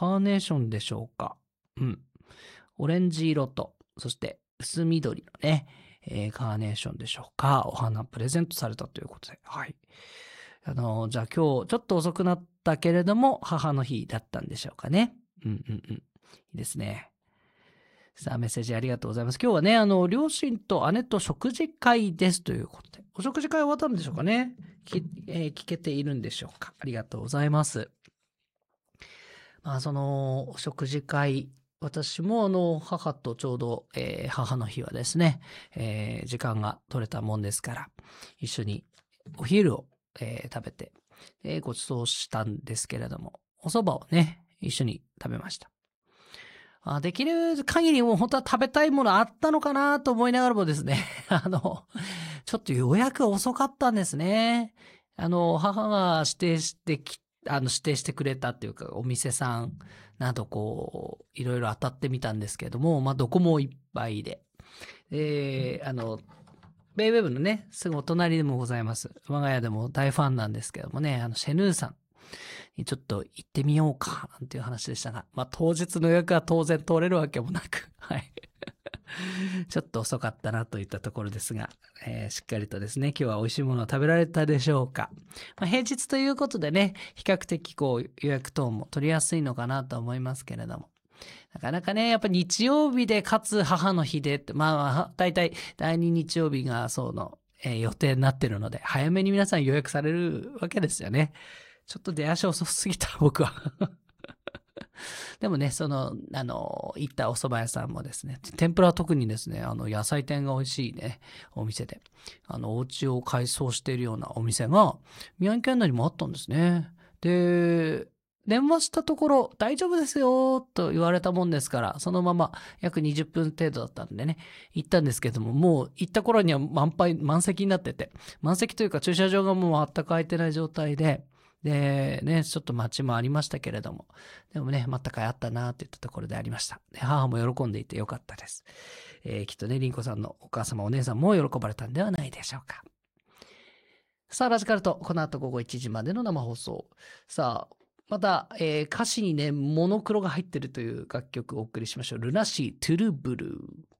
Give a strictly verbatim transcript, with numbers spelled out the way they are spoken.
カーネーションでしょうか。うん。オレンジ色と、そして薄緑のね、えー、カーネーションでしょうか。お花プレゼントされたということで。はい。あのー、じゃあ今日ちょっと遅くなったけれども、母の日だったんでしょうかね。うんうんうん。いいですね。さあ、メッセージありがとうございます。今日はね、あの、両親と姉と食事会ですということで。お食事会終わったんでしょうかね。き、えー聞けているんでしょうか。ありがとうございます。まあ、その、お食事会、私もあの、母とちょうど、えー母の日はですね、えー時間が取れたもんですから、一緒にお昼を、えー食べて、えーご馳走したんですけれども、お蕎麦をね、一緒に食べました。あできる限りもう本当は食べたいものあったのかなと思いながらもですね、あの、ちょっと予約遅かったんですね。あの、母が指定してき、あの、指定してくれたっていうか、お店さんなどこう、いろいろ当たってみたんですけども、まあ、どこもいっぱいで。えー、あの、ベイウェブのね、すぐお隣でもございます。我が家でも大ファンなんですけどもね、あの、シェヌーさんにちょっと行ってみようか、なんていう話でしたが、まあ、当日の予約は当然通れるわけもなく、はい。ちょっと遅かったなといったところですが、えーしっかりとですね、今日は美味しいものを食べられたでしょうか。まあ、平日ということでね、比較的こう予約等も取りやすいのかなと思いますけれども。なかなかね、やっぱ日曜日でかつ母の日でって、まあまあ、大体第二日曜日がその、えー予定になってるので、早めに皆さん予約されるわけですよね。ちょっと出足遅すぎた、僕は。でもね、その、あの、行ったお蕎麦屋さんもですね、天ぷらは特にですね、あの、野菜店が美味しいね、お店で、あの、お家を改装しているようなお店が、宮城県内にもあったんですね。で、電話したところ、大丈夫ですよ、と言われたもんですから、そのまま約にじゅっぷん程度だったんでね、行ったんですけども、もう行った頃には満杯、満席になってて、満席というか駐車場がもう全く空いてない状態で、で、ね、ちょっと待ちもありましたけれども、でもね、またかいあったなっていったところでありました。で母も喜んでいてよかったです。えーきっとね、りんこさんのお母様、お姉さんも喜ばれたんではないでしょうか。さあ、ラジカルト、この後午後いちじまでの生放送。さあ、また、えー歌詞にね、モノクロが入ってるという楽曲をお送りしましょう。ルナシー、トゥルブルー。